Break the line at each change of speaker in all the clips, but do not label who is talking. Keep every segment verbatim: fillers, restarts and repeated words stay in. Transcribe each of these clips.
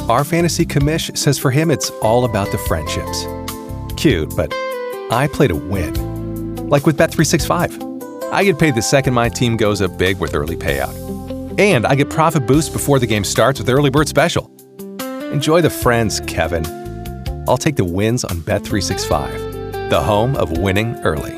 Our fantasy commish says for him it's all about the friendships. Cute, but I play to win. Like with Bet three sixty-five. I get paid the second my team goes up big with early payout. And I get profit boost before the game starts with Early Bird Special. Enjoy the friends, Kevin. I'll take the wins on Bet three sixty-five, the home of winning early.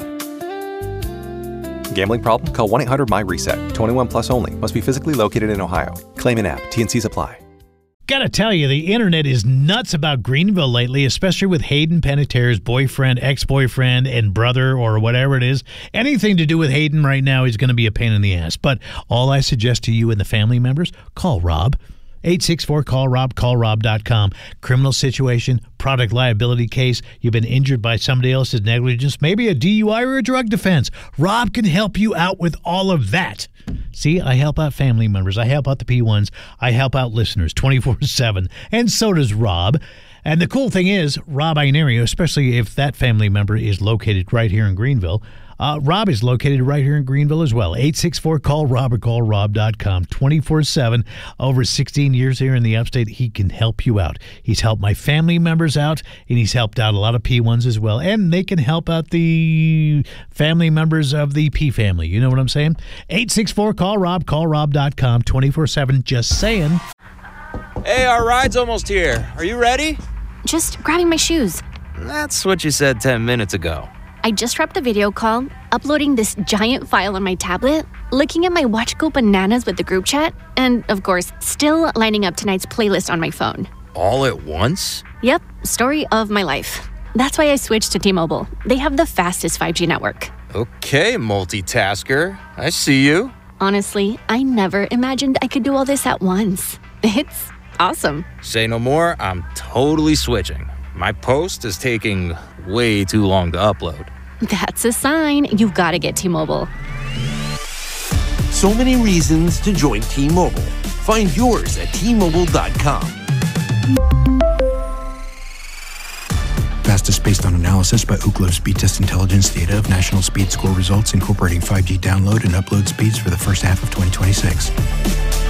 Gambling problem? Call one eight hundred M Y reset. twenty-one plus only. Must be physically located in Ohio. Claim in app. T and Cs apply.
Gotta tell you, the internet is nuts about Greenville lately, especially with Hayden Panettiere's boyfriend, ex-boyfriend, and brother, or whatever it is. Anything to do with Hayden right now is going to be a pain in the ass. But all I suggest to you and the family members, call Rob. eight six four, call Rob, call rob dot com. Criminal situation, product liability case, you've been injured by somebody else's negligence, maybe a D U I or a drug defense. Rob can help you out with all of that. See, I help out family members. I help out the P ones. I help out listeners twenty-four seven. And so does Rob. And the cool thing is, Rob Inario, especially if that family member is located right here in Greenville, uh, Rob is located right here in Greenville as well. eight six four, call Rob or call rob dot com. twenty-four seven. Over sixteen years here in the upstate, he can help you out. He's helped my family members out, and he's helped out a lot of P ones as well. And they can help out the family members of the P family. You know what I'm saying? eight six four, call Rob, call rob dot com. twenty-four seven. Just saying.
Hey, our ride's almost here. Are you ready?
Just grabbing my shoes.
That's what you said ten minutes ago.
I just wrapped a video call, uploading this giant file on my tablet, looking at my watch go bananas with the group chat, and, of course, still lining up tonight's playlist on my phone.
All at once?
Yep, story of my life. That's why I switched to T-Mobile. They have the fastest five G network.
Okay, multitasker. I see you.
Honestly, I never imagined I could do all this at once. It's awesome.
Say no more, I'm totally switching. My post is taking way too long to upload.
That's a sign. You've got to get T-Mobile.
So many reasons to join T-Mobile. Find yours at T Mobile dot com.
Fastest based on analysis by Ookla Speed Test Intelligence data of national speed score results incorporating five G download and upload speeds for the first half of twenty twenty-six.